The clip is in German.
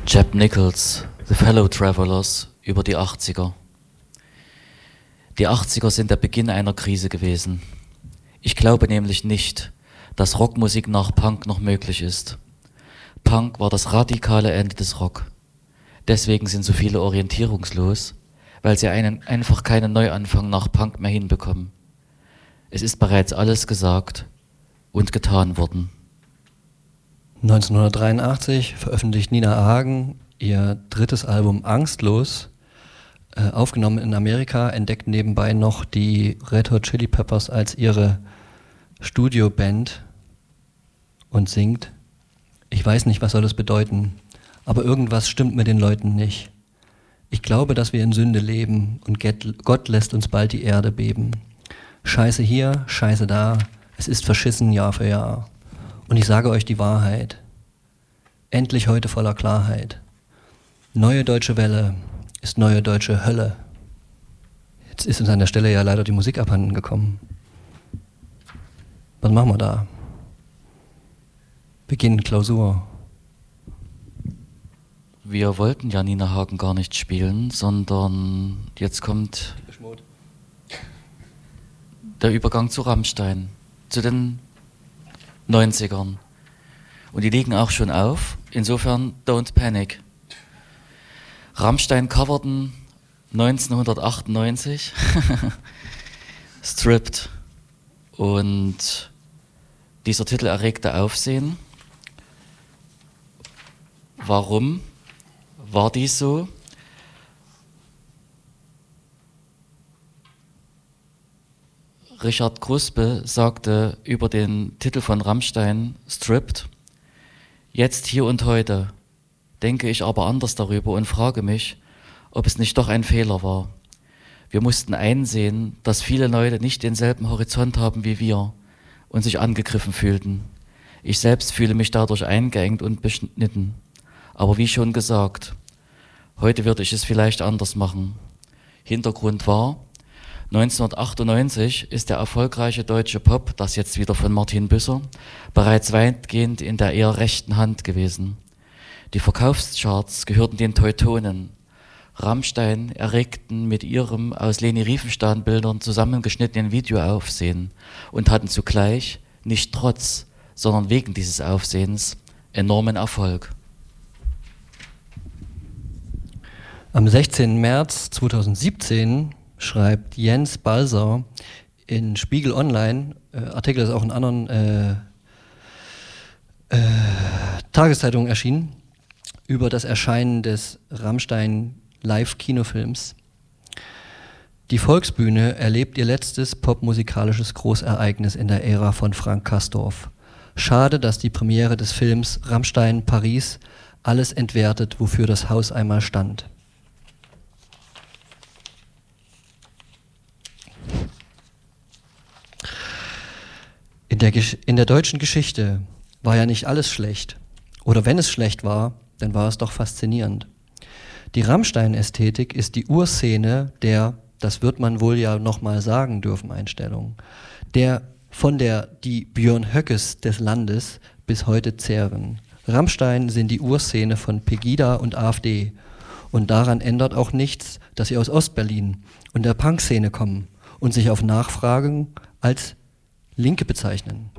Jeb Nichols, The Fellow Travelers, über die 80er. Die 80er sind der Beginn einer Krise gewesen. Ich glaube nämlich nicht, dass Rockmusik nach Punk noch möglich ist. Punk war das radikale Ende des Rock. Deswegen sind so viele orientierungslos, weil sie einfach keinen Neuanfang nach Punk mehr hinbekommen. Es ist bereits alles gesagt und getan worden. 1983 veröffentlicht Nina Hagen ihr drittes Album Angstlos, aufgenommen in Amerika, entdeckt nebenbei noch die Red Hot Chili Peppers als ihre Studioband und singt: Ich weiß nicht, was soll das bedeuten, aber irgendwas stimmt mit den Leuten nicht. Ich glaube, dass wir in Sünde leben und Gott lässt uns bald die Erde beben. Scheiße hier, Scheiße da, es ist verschissen Jahr für Jahr. Und ich sage euch die Wahrheit. Endlich heute voller Klarheit. Neue deutsche Welle ist neue deutsche Hölle. Jetzt ist uns an der Stelle ja leider die Musik abhanden gekommen. Was machen wir da? Beginn Klausur. Wir wollten ja Nina Hagen gar nicht spielen, sondern jetzt kommt der Übergang zu Rammstein, zu den 90ern. Und die liegen auch schon auf, insofern don't panic. Rammstein coverten 1998 Stripped, und dieser Titel erregte Aufsehen. Warum war dies so? Richard Kruspe sagte über den Titel von Rammstein, Stripped: Jetzt, hier und heute denke ich aber anders darüber und frage mich, ob es nicht doch ein Fehler war. Wir mussten einsehen, dass viele Leute nicht denselben Horizont haben wie wir und sich angegriffen fühlten. Ich selbst fühle mich dadurch eingeengt und beschnitten. Aber wie schon gesagt, heute würde ich es vielleicht anders machen. Hintergrund war: 1998 ist der erfolgreiche deutsche Pop, das jetzt wieder von Martin Büsser, bereits weitgehend in der eher rechten Hand gewesen. Die Verkaufscharts gehörten den Teutonen. Rammstein erregten mit ihrem aus Leni Riefenstahl-Bildern zusammengeschnittenen Video Aufsehen und hatten zugleich, nicht trotz, sondern wegen dieses Aufsehens, enormen Erfolg. Am 16. März 2017 schreibt Jens Balser in Spiegel Online, Artikel ist auch in anderen Tageszeitungen erschienen, über das Erscheinen des Rammstein Live-Kinofilms. Die Volksbühne erlebt ihr letztes popmusikalisches Großereignis in der Ära von Frank Castorf. Schade, dass die Premiere des Films Rammstein Paris alles entwertet, wofür das Haus einmal stand. In der deutschen Geschichte war ja nicht alles schlecht. Oder wenn es schlecht war, dann war es doch faszinierend. Die Rammstein-Ästhetik ist die Urszene der, das wird man wohl ja nochmal sagen dürfen, Einstellung, von der die Björn Höckes des Landes bis heute zehren. Rammstein sind die Urszene von Pegida und AfD. Und daran ändert auch nichts, dass sie aus Ostberlin und der Punkszene kommen und sich auf Nachfragen als Linke bezeichnen.